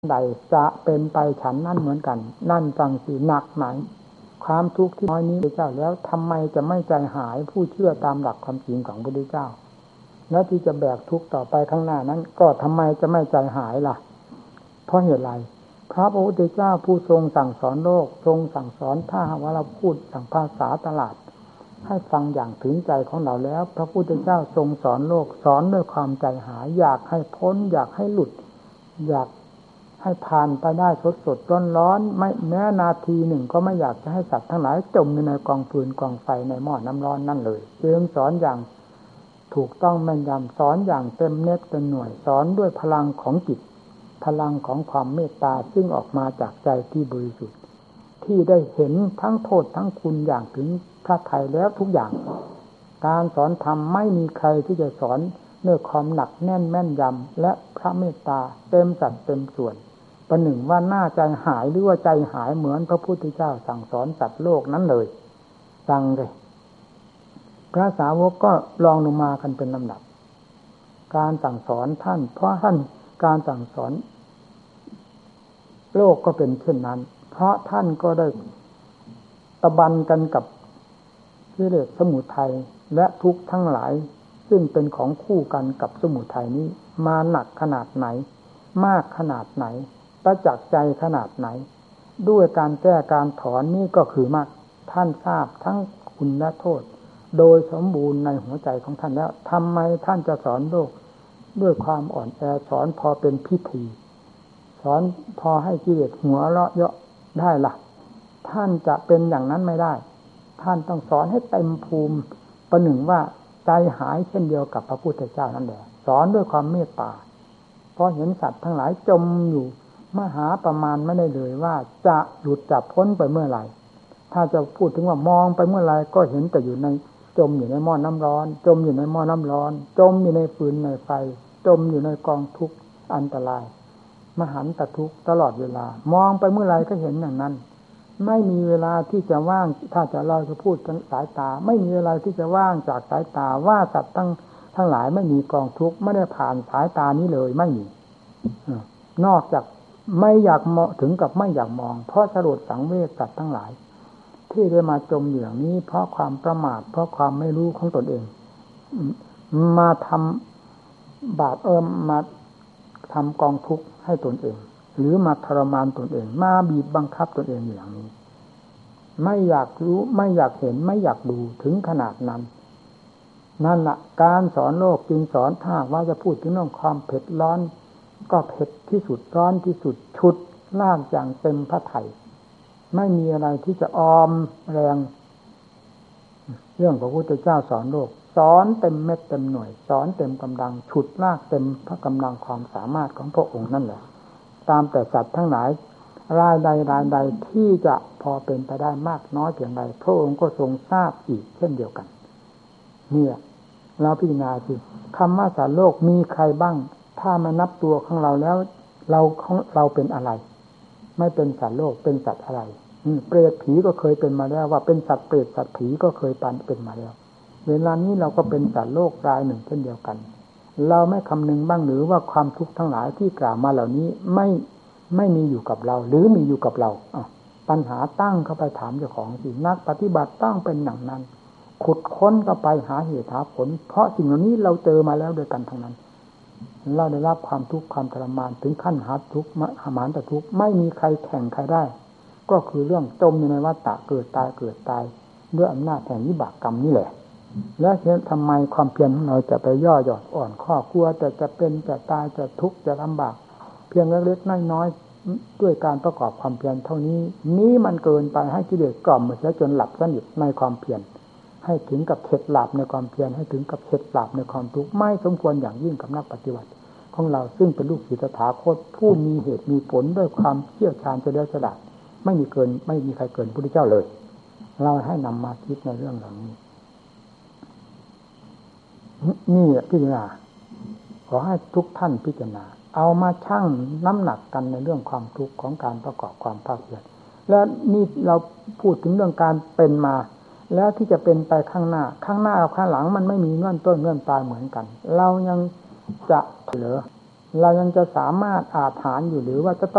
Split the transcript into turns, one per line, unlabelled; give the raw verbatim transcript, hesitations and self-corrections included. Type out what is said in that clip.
ใดจะเป็นไปฉันนั่นเหมือนกันนั่นฟังสิหนักไหนความทุกข์ที่น้อยนี้พระเจ้าแล้วทำไมจะไม่ใจหายผู้เชื่อตามหลักความจริงของพระพุทธเจ้าแล้วที่จะแบกทุกข์ต่อไปข้างหน้านั้นก็ทำไมจะไม่ใจหายล่ะเพราะเหตุไรเพราะพระพุทธเจ้าผู้ทรงสั่งสอนโลกทรงสั่งสอนถ้าหากว่าเราพูดอย่างภาษาตลาดให้ฟังอย่างถึงใจของเราแล้วพระพุทธเจ้าทรงสอนโลกสอนด้วยความใจหายอยากให้พ้นอยากให้หลุดอยากให้ผ่านไปได้สดสดร้อนร้อนไม่แม้นาทีหนึ่งก็ไม่อยากจะให้สัตว์ทั้งหลายจมอยู่ในกองฟืนกองไฟในหม้อน้ำร้อนนั่นเลยจึงสอนอย่างถูกต้องแม่นยำสอนอย่างเต็มเน็ตเต็มหน่วยสอนด้วยพลังของจิตพลังของความเมตตาซึ่งออกมาจากใจที่บริสุทธิ์ที่ได้เห็นทั้งโทษทั้งคุณอย่างถึงพระทัยแล้วทุกอย่างการสอนธรรมไม่มีใครที่จะสอนด้วยความหนักแน่นแม่นยำและพระเมตตาเต็มสัดเต็มส่วนประหนึ่งว่าหน้าใจหายหรือว่าใจหายเหมือนพระพุทธเจ้าสั่งสอนสัตว์โลกนั้นเลยฟังเลยพระสาวกก็ลองลงมากันเป็นลำดับการสั่งสอนท่านเพราะท่านการสั่งสอนโลกก็เป็นเช่นนั้นเพราะท่านก็ได้ตะบันกันกับกิเลสสมุทัยและทุกข์ทั้งหลายซึ่งเป็นของคู่กันกับสมุทัยนี้มาหนักขนาดไหนมากขนาดไหนประจักษ์ใจขนาดไหนด้วยการแก้การถอนนี่ก็คือมากท่านทราบทั้งคุณและโทษโดยสมบูรณ์ในหัวใจของท่านแล้วทำไมท่านจะสอนโลกด้วยความอ่อนแอสอนพอเป็นพิธีสอนพอให้กิเลสหัวเราะเยาะได้ล่ะท่านจะเป็นอย่างนั้นไม่ได้ท่านต้องสอนให้เต็มภูมิประหนึ่งว่าใจหายเช่นเดียวกับพระพุทธเจ้านั่นแหละสอนด้วยความเมตตาเพราะเห็นสัตว์ทั้งหลายจมอยู่มหาประมาณไม่ได้เลยว่าจะหลุดจับพ้นไปเมื่อไหร่ถ้าจะพูดถึงว่ามองไปเมื่อไหร่ก็เห็นแต่อยู่ในจมอยู่ในหม้อน้ำร้อนจมอยู่ในหม้อน้ำร้อนจมอยู่ในฟืนในไฟจมอยู่ในกองทุกข์อันตรายมหันตทุกข์ตลอดเวลามองไปเมื่อไหร่ก็เห็นอย่างนั้นไม่มีเวลาที่จะว่างถ้าจะเราจะพูดทั้งสายตาไม่มีเวลาที่จะว่างจากสายตาว่าสัตว์ทั้งทั้งหลายไม่มีกองทุกข์ไม่ได้ผ่านสายตานี้เลยไม่มีนอกจากไม่อยากมองถึงกับไม่อยากมองเพราะสลดสังเวชสัตว์ทั้งหลายที่ได้มาจมอยู่อย่างนี้เพราะความประมาทเพราะความไม่รู้ของตนเองมาทำบาปเอิมมาทำกองทุกข์ให้ตนเองหรือมาทรมานตนเองมาบีบบังคับตนเองอย่างนี้ไม่อยากรู้ไม่อยากเห็นไม่อยากดูถึงขนาดนั้นนั่นแหละการสอนโลกจึงสอนถ้าว่าจะพูดถึงเรื่องความเผ็ดร้อนก็เผ็ดที่สุดร้อนที่สุดชุดลากอย่างเต็มพระทัยไม่มีอะไรที่จะออมแรงเรื่องพระพุทธเจ้าสอนโลกสอนเต็มเม็ดเต็มหน่วยสอนเต็มกำลังฉุดลากเต็มพระกำลังความสามารถของพระองค์นั่นแหละตามแต่สัตว์ทั้งหลายรายใดรายใดที่จะพอเป็นไปได้มากน้อยเพียงใดพระองค์ก็ทรงทราบอีกเช่นเดียวกันเนี่ยเราพิจารณาสิคำว่าสัตว์โลกมีใครบ้างถ้ามานับตัวของเราแล้วเราของเราเป็นอะไรไม่เป็นสัตว์โลกเป็นสัตว์อะไรเปรตผีก็เคยเป็นมาแล้วว่าเป็นสัตว์เปรตสัตว์ผีก็เคยเป็นมาแล้วเวลานี้เราก็เป็นสัตว์โลกรายหนึ่งเช่นเดียวกันเราไม่คำนึงบ้างหรือว่าความทุกข์ทั้งหลายที่กล่าวมาเหล่านี้ไม่ไม่มีอยู่กับเราหรือมีอยู่กับเราปัญหาตั้งเข้าไปถามเจ้าของสินักปฏิบัติต้องเป็นอย่างนั้นขุดค้นเข้าไปหาเหตุหาผลเพราะสิ่งเหล่านี้เราเจอมาแล้วด้วยกันทั้งนั้นเราได้รับความทุกข์ความทรมานถึงขั้นหาทุกข์หามานแต่ทุกข์ไม่มีใครแข่งใครได้ก็คือเรื่องจมอยู่ในวัฏฏะเกิดตายเกิดตายด้วยอำนาจแห่งวิบากกรรมนี่แหละแล้วทำไมความเพียรของเราจะไปย่อหย่อนอ่อนข้อกลัวแต่จะเป็นจะตายจะทุกข์จะลำบากเพียงเล็กๆน้อยๆด้วยการประกอบความเพียรเท่านี้นี้มันเกินไปให้กิเลสกล่อมมาเสียจนหลับสนิทในความเพียรให้ถึงกับเข็ดหลับในความเพียรให้ถึงกับเข็ดหลับในความทุกข์ไม่สมควรอย่างยิ่งกับนักปฏิบัติของเราซึ่งเป็นลูกศิษย์ตถาคตผู้มีเหตุมีผลด้วยความเชี่ยวชาญเฉลียวฉลาดไม่มีเกินไม่มีใครเกินพระพุทธเจ้าเลยเราให้นำมาคิดในเรื่องเหล่านี้นี่พิจารณาขอให้ทุกท่านพิจารณาเอามาชั่งน้ำหนักกันในเรื่องความทุกข์ของการประกอบความภาคเพียรและนี่เราพูดถึงเรื่องการเป็นมาแล้วที่จะเป็นไปข้างหน้าข้างหน้ากับข้างหลังมันไม่มีเงื่อนต้นเงื่อนปลายเหมือนกันเรายังจะเหลือเรายังจะสามารถอาจหารอยู่หรือว่าจะต้อง